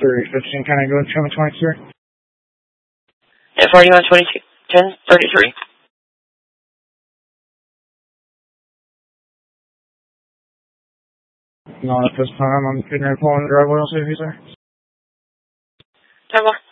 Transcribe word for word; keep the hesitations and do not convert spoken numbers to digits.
three fifteen, can I go to ten twenty-three? Yeah, forty-one twenty-two, ten thirty-three. Not at this time. I'm getting ready to pull in the driveway. I'll see if he's there. Ten more.